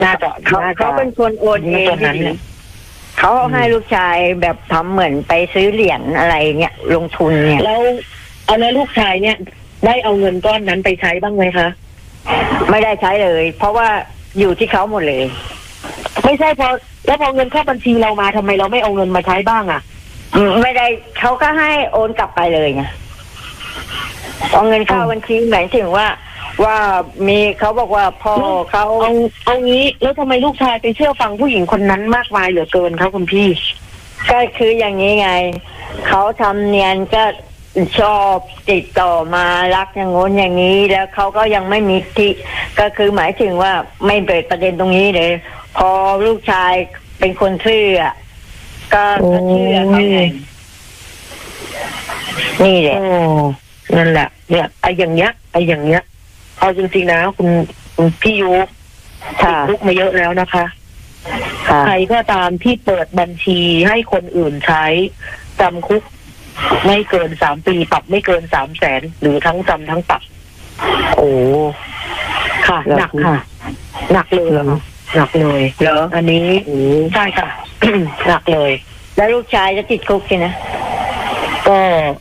น่าจะเขาเป็นคนโอนเองเขาให้ลูกชายแบบทำเหมือนไปซื้อเหรียญอะไรเงี้ยลงทุนเนี่ยแล้วลูกชายเนี่ยได้เอาเงินก้อนนั้นไปใช้บ้างไหมคะไม่ได้ใช้เลยเพราะว่าอยู่ที่เขาหมดเลยไม่ใช่พอเงินเข้าบัญชีเรามาทำไมเราไม่เอาเงินมาใช้บ้างอ่ะไม่ได้เขาก็ให้โอนกลับไปเลยไงเอาเงินเข้าบัญชีหมายถึงว่ามีเขาบอกว่าพ่อเขาเอางี้แล้วทำไมลูกชายไปเชื่อฟังผู้หญิงคนนั้นมากมายเหลือเกินคะคุณพี่ก็คืออย่างนี้ไงเขาทำเนียนก็ชอบติดต่อมารักอย่างง้นอย่างนี้แล้วเขาก็ยังไม่มีที่ก็คือหมายถึงว่าไม่เปิดประเด็นตรงนี้เลยพอลูกชายเป็นคนเชื่อก็เชื่อเขาไงนี่แหละนั่นแหละเนี่ยไอ้อย่างเงี้ยเอาจริงๆนะคุณพี่ยุติดคุกมาเยอะแล้วนะคะใครก็ตามที่เปิดบัญชีให้คนอื่นใช้จำคุกไม่เกิน3 ปีปรับไม่เกิน300,000หรือทั้งจำทั้งปรับโอ้ค่ะหนักค่ะหนักเลยหนักเลยเหรออันนี้ใช่ค่ะ หนักเลยแล้วลูกชายจะติดคุกใช่ไหมก็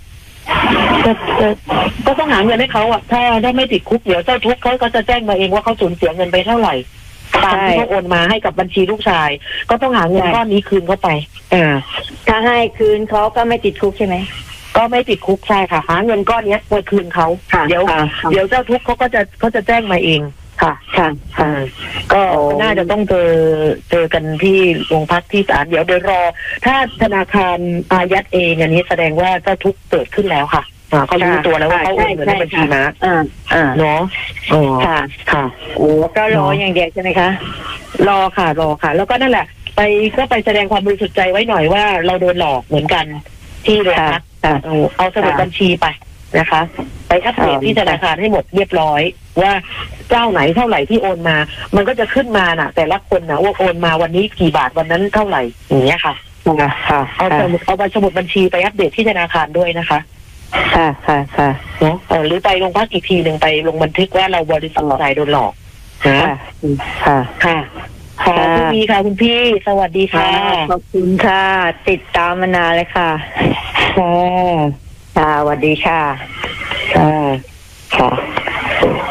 ต้องหาเงินให้เขาอ่ะถ้าไม่ติดคุกเดี๋ยวเจ้าทุกข์เขาก็จะแจ้งมาเองว่าเขาสูญเสียเงินไปเท่าไหร่ตามที่เขาโอนมาให้กับบัญชีลูกชายก็ต้องหาเงินก้อนนี้คืนเข้าไปถ้าให้คืนเขาก็ไม่ติดคุกใช่ไหมก็ไม่ติดคุกใช่ค่ะหาเงินก้อนนี้ไปคืนเขาเดี๋ยวเจ้าทุกข์เขาจะแจ้งมาเองค่ะก็น่าจะต้องเจอกันที่โรงพักที่ศาลเดี๋ยวรอถ้าธนาคารอายัดเองอันนี้แสดงว่าเจ้าทุกข์เกิดขึ้นแล้วค่ะเขารู้ตัวแล้วว่าเขาโอนเงินในบัญชีนะเนาะค่ะโอ้ก็รออย่างเดียวใช่ไหมคะรอค่ะแล้วก็นั่นแหละไปแสดงความบริสุทธิ์ใจไว้หน่อยว่าเราโดนหลอกเหมือนกันที่โรงพักเอาสมุดบัญชีไปนะคะไปอัปเดตที่ธนาคารให้หมดเรียบร้อยว่าเจ้าไหนเท่าไหร่ที่โอนมามันก็จะขึ้นมาน่ะแต่ละคนนะว่าโอนมาวันนี้กี่บาทวันนั้นเท่าไหร่อย่างเงี้ยค่ะเอาใบสมุดบัญชีไปอัปเดตที่ธนาคารด้วยนะคะค่ะเนาะหรือไปโรงพักอีกทีหนึ่งไปลงบันทึกว่าเราบริสุทธิ์ใจโดนหลอกค่ะคุณพี่ค่ะคุณพี่สวัสดีค่ะขอบคุณค่ะติดตามมานานเลยค่ะสวัสดีค่ะ